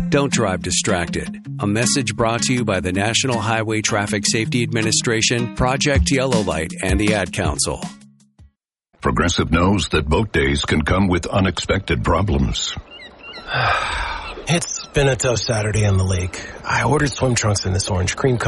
Don't drive distracted. A message brought to you by the National Highway Traffic Safety Administration, Project Yellow Light, and the Ad Council. Progressive knows that boat days can come with unexpected problems. It's been a tough Saturday on the lake. I ordered swim trunks in this orange cream color.